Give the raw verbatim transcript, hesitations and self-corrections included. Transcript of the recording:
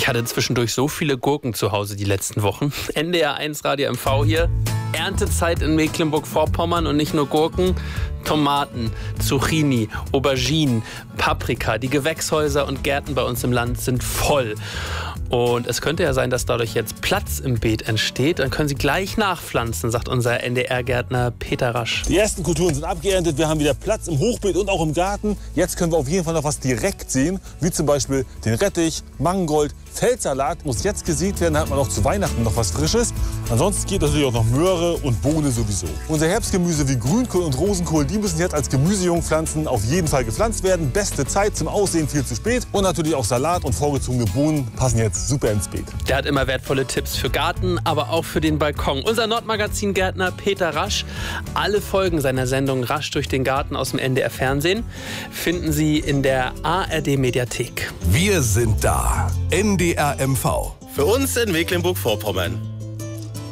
Ich hatte zwischendurch so viele Gurken zu Hause die letzten Wochen. N D R eins Radio M V hier. Erntezeit in Mecklenburg-Vorpommern und nicht nur Gurken, Tomaten, Zucchini, Auberginen, Paprika. Die Gewächshäuser und Gärten bei uns im Land sind voll. Und es könnte ja sein, dass dadurch jetzt Platz im Beet entsteht. Dann können Sie gleich nachpflanzen, sagt unser N D R-Gärtner Peter Rasch. Die ersten Kulturen sind abgeerntet. Wir haben wieder Platz im Hochbeet und auch im Garten. Jetzt können wir auf jeden Fall noch was direkt sehen, wie zum Beispiel den Rettich, Mangold, Feldsalat. Muss jetzt gesät werden, dann hat man auch zu Weihnachten noch was Frisches. Ansonsten geht natürlich auch noch Möhre und Bohne sowieso. Unser Herbstgemüse wie Grünkohl und Rosenkohl, die müssen jetzt als Gemüsejungpflanzen auf jeden Fall gepflanzt werden. Beste Zeit, zum Aussehen viel zu spät. Und natürlich auch Salat und vorgezogene Bohnen passen jetzt super ins Beet. Der hat immer wertvolle Tipps für Garten, aber auch für den Balkon. Unser Nordmagazin-Gärtner Peter Rasch. Alle Folgen seiner Sendung Rasch durch den Garten aus dem N D R Fernsehen finden Sie in der A R D-Mediathek. Wir sind da. N D R M V. Für uns in Mecklenburg-Vorpommern.